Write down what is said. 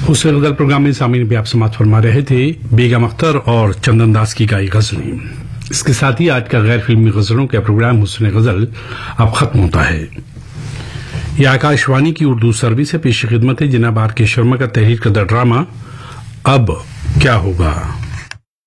हुसैन गजल प्रोग्राम में सामीन भी आप समाप्त फरमा रहे थे बेगम अख्तर और चंदन दास की गाई गजलें। इसके साथ ही आज का गैर फिल्मी गजलों का प्रोग्राम हुस्न गजल अब खत्म होता है। यह आकाशवाणी की उर्दू सर्विस से पेश खिदमत है। जनाब आर के शर्मा का तहरीर करदा ड्रामा अब क्या होगा।